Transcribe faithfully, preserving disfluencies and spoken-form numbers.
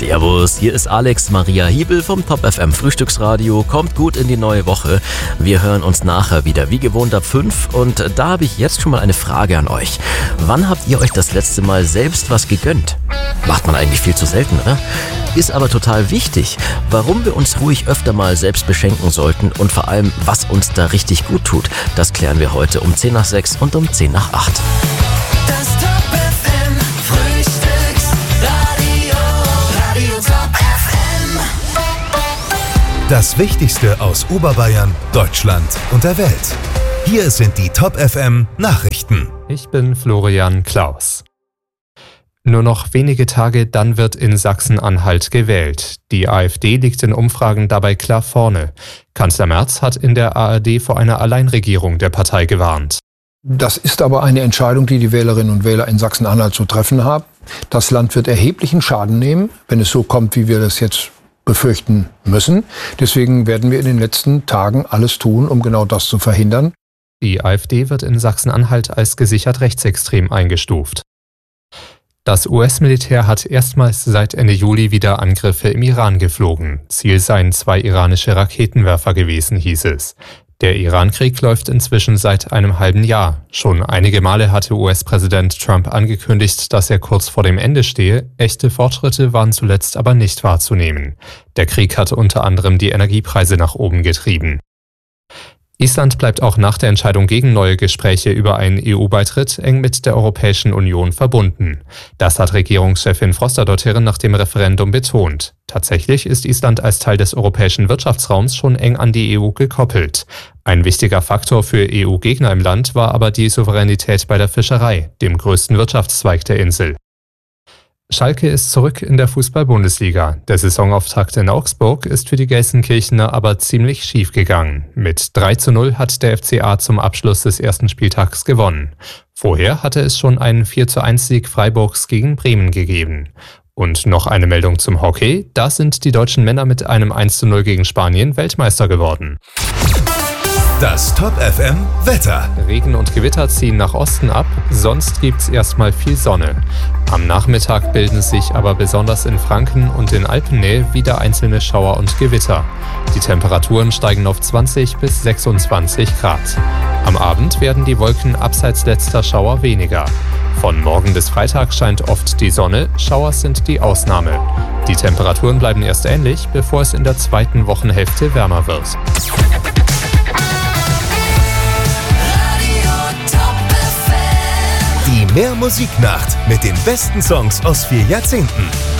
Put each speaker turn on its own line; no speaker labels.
Servus, hier ist Alex Maria Hiebel vom Top F M Frühstücksradio. Kommt gut in die neue Woche. Wir hören uns nachher wieder, wie gewohnt ab fünf. Und da habe ich jetzt schon mal eine Frage an euch. Wann habt ihr euch das letzte Mal selbst was gegönnt? Macht man eigentlich viel zu selten, oder? Ist aber total wichtig, warum wir uns ruhig öfter mal selbst beschenken sollten und vor allem, was uns da richtig gut tut. Das klären wir heute um zehn nach sechs und um zehn nach acht.
Das Top F M Frühstücksradio, Radio Top F M.
Das Wichtigste aus Oberbayern, Deutschland und der Welt. Hier sind die Top F M Nachrichten.
Ich bin Florian Klaus. Nur noch wenige Tage, dann wird in Sachsen-Anhalt gewählt. Die AfD liegt in Umfragen dabei klar vorne. Kanzler Merz hat in der A R D vor einer Alleinregierung der Partei gewarnt.
Das ist aber eine Entscheidung, die die Wählerinnen und Wähler in Sachsen-Anhalt zu treffen haben. Das Land wird erheblichen Schaden nehmen, wenn es so kommt, wie wir das jetzt befürchten müssen. Deswegen werden wir in den letzten Tagen alles tun, um genau das zu verhindern.
Die AfD wird in Sachsen-Anhalt als gesichert rechtsextrem eingestuft. Das U S-Militär hat erstmals seit Ende Juli wieder Angriffe im Iran geflogen. Ziel seien zwei iranische Raketenwerfer gewesen, hieß es. Der Iran-Krieg läuft inzwischen seit einem halben Jahr. Schon einige Male hatte U S-Präsident Trump angekündigt, dass er kurz vor dem Ende stehe. Echte Fortschritte waren zuletzt aber nicht wahrzunehmen. Der Krieg hat unter anderem die Energiepreise nach oben getrieben. Island bleibt auch nach der Entscheidung gegen neue Gespräche über einen E U-Beitritt eng mit der Europäischen Union verbunden. Das hat Regierungschefin Frostadóttir nach dem Referendum betont. Tatsächlich ist Island als Teil des europäischen Wirtschaftsraums schon eng an die E U gekoppelt. Ein wichtiger Faktor für E U-Gegner im Land war aber die Souveränität bei der Fischerei, dem größten Wirtschaftszweig der Insel. Schalke ist zurück in der Fußball-Bundesliga. Der Saisonauftakt in Augsburg ist für die Gelsenkirchener aber ziemlich schief gegangen. Mit drei zu null hat der F C A zum Abschluss des ersten Spieltags gewonnen. Vorher hatte es schon einen vier zu eins Sieg Freiburgs gegen Bremen gegeben. Und noch eine Meldung zum Hockey. Da sind die deutschen Männer mit einem eins zu null gegen Spanien Weltmeister geworden.
Das Top F M Wetter.
Regen und Gewitter ziehen nach Osten ab, sonst gibt's erstmal viel Sonne. Am Nachmittag bilden sich aber besonders in Franken und in Alpennähe wieder einzelne Schauer und Gewitter. Die Temperaturen steigen auf zwanzig bis sechsundzwanzig Grad. Am Abend werden die Wolken abseits letzter Schauer weniger. Von morgen bis Freitag scheint oft die Sonne, Schauer sind die Ausnahme. Die Temperaturen bleiben erst ähnlich, bevor es in der zweiten Wochenhälfte wärmer wird.
Die Mehr Musiknacht mit den besten Songs aus vier Jahrzehnten.